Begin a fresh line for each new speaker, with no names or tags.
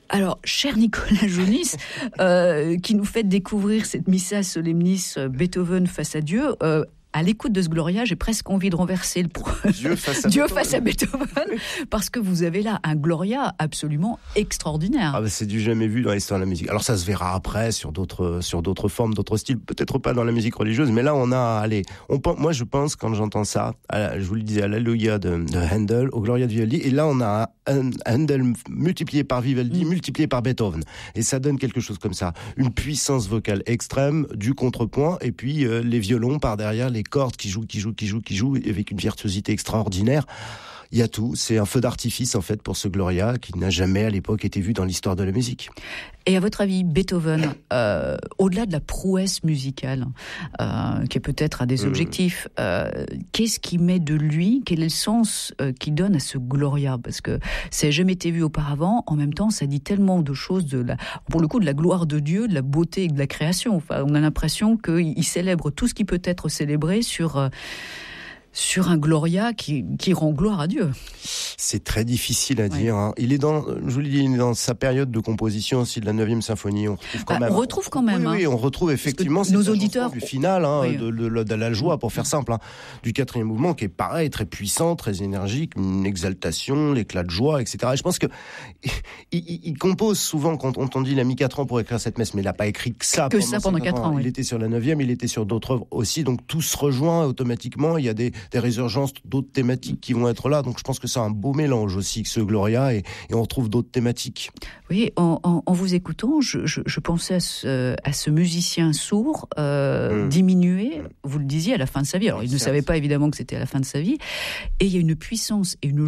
Alors, cher Nicolas Jonis, qui nous fait découvrir cette Missa Solemnis Beethoven face à Dieu, à l'écoute de ce Gloria, j'ai presque envie de renverser le
Dieu face à
Beethoven, parce que vous avez là un Gloria absolument extraordinaire.
Ah bah c'est du jamais vu dans l'histoire de la musique. Alors ça se verra après sur d'autres formes, d'autres styles, peut-être pas dans la musique religieuse, mais là moi je pense quand j'entends ça, je vous le disais, à l'Alléluia de Handel, au Gloria de Vivaldi, et là on a un Handel multiplié par Vivaldi, multiplié par Beethoven, et ça donne quelque chose comme ça, une puissance vocale extrême, du contrepoint, et puis les violons par derrière, les cordes qui jouent, avec une virtuosité extraordinaire. Il y a tout. C'est un feu d'artifice, en fait, pour ce Gloria, qui n'a jamais, à l'époque, été vu dans l'histoire de la musique.
Et à votre avis, Beethoven, au-delà de la prouesse musicale, qui est peut-être à des objectifs, qu'est-ce qui met de lui, quel est le sens qu'il donne à ce Gloria? Parce que ça n'a jamais été vu auparavant. En même temps, ça dit tellement de choses, pour le coup, de la gloire de Dieu, de la beauté et de la création. Enfin, on a l'impression qu'il célèbre tout ce qui peut être célébré sur un Gloria qui rend gloire à Dieu.
C'est très difficile à dire. Hein. Il est dans sa période de composition aussi de la 9e symphonie. On retrouve quand même. Oui, on retrouve effectivement
nos auditeurs
du final, de la joie, pour faire simple, du 4e mouvement, qui est pareil, très puissant, très énergique, une exaltation, l'éclat de joie, etc. Et je pense que il compose souvent, quand on dit il a mis 4 ans pour écrire cette messe, mais il n'a pas écrit que ça pendant 4 ans.
Oui.
Il était sur la 9e, il était sur d'autres œuvres aussi, donc tout se rejoint automatiquement. Il y a des résurgences, d'autres thématiques qui vont être là. Donc je pense que c'est un beau mélange aussi que ce Gloria, et on retrouve d'autres thématiques.
Oui, en vous écoutant, je pensais à ce musicien sourd diminué, vous le disiez, à la fin de sa vie. Alors il ne savait pas évidemment que c'était à la fin de sa vie. Et il y a une puissance et une